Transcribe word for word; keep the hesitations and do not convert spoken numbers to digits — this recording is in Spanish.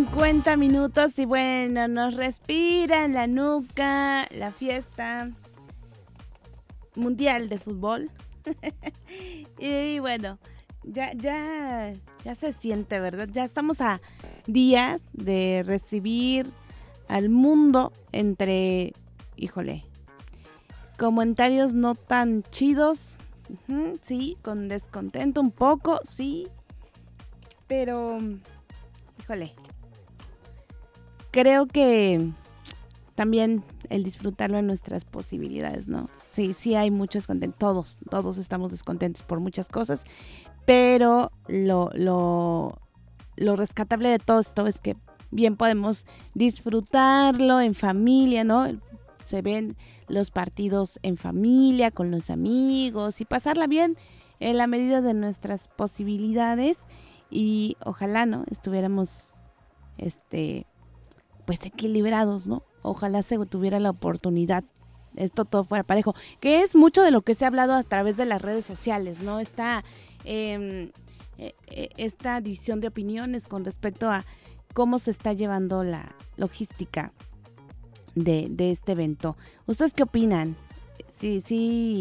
cincuenta minutos y bueno, nos respira en la nuca la fiesta mundial de fútbol. Y bueno, ya, ya, ya se siente, ¿verdad? Ya estamos a días de recibir al mundo entre, híjole, comentarios no tan chidos, uh-huh, sí, con descontento un poco, sí, pero, híjole, creo que también el disfrutarlo en nuestras posibilidades, ¿no? Sí, sí hay mucho descontento, todos, todos estamos descontentos por muchas cosas, pero lo, lo, lo rescatable de todo esto es que bien podemos disfrutarlo en familia, ¿no? Se ven los partidos en familia, con los amigos y pasarla bien en la medida de nuestras posibilidades y ojalá, ¿no? Estuviéramos, este, pues equilibrados, ¿no? Ojalá se tuviera la oportunidad, esto todo fuera parejo, que es mucho de lo que se ha hablado a través de las redes sociales, ¿no? Esta, eh, eh, esta división de opiniones con respecto a cómo se está llevando la logística de, de este evento. ¿Ustedes qué opinan? Sí, sí.